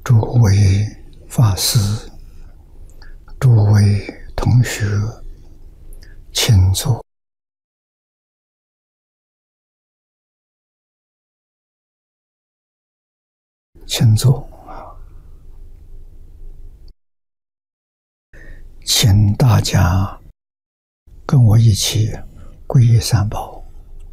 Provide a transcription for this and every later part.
诸位法师、诸位同学，请坐。请坐。请大家跟我一起皈依三宝。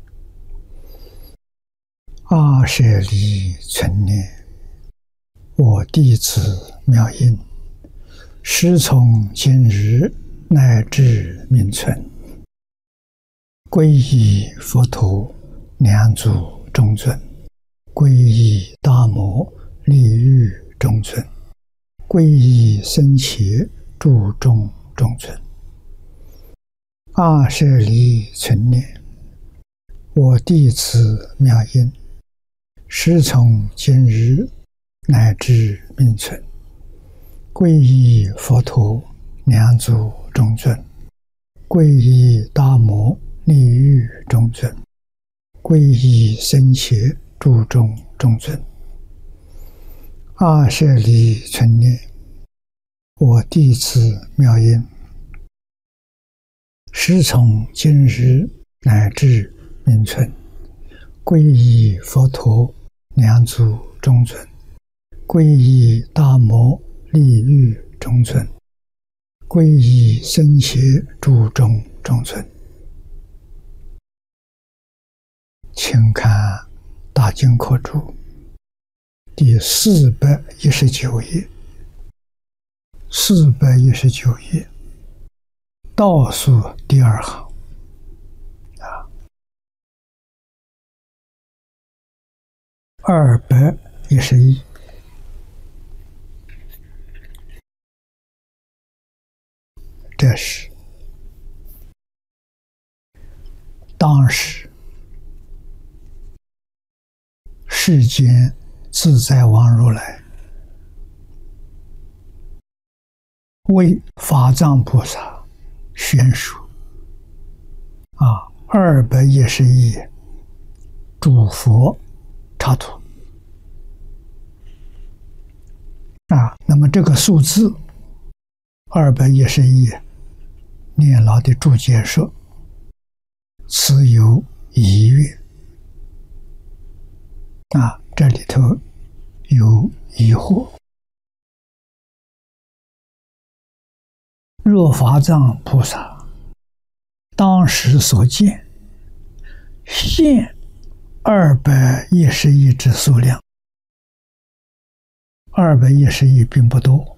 阿舍利存念，我弟子妙音，师从今日乃至命存，皈依佛陀，两足中尊；皈依大摩，利欲中尊；皈依僧伽，注中中尊。阿舍利存念，我弟子妙音，师从今日乃至命存，皈依佛陀，两足中尊；皈依大摩，利欲中尊；皈依僧伽，注中中尊。阿舍利存念，我弟子妙音，师从今日乃至命存，皈依佛陀，两足中尊；皈依大摩，利欲中尊；皈依僧伽，注中中尊。请看《大经科注》第419页，419页倒数第二行211，这是当时世间自在王如来为法藏菩萨宣说211页诸佛插图那么这个数字211页念老的注解说，此有疑月这里头有疑惑。若法藏菩萨当时所见，现211之数量，211并不多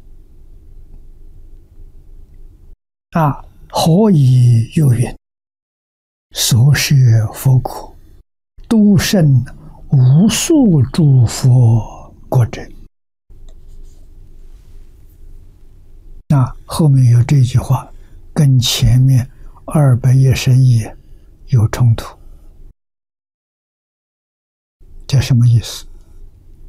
何以有云？所摄佛苦，都胜无数诸佛国者。后面有这句话，跟前面211有冲突，这什么意思？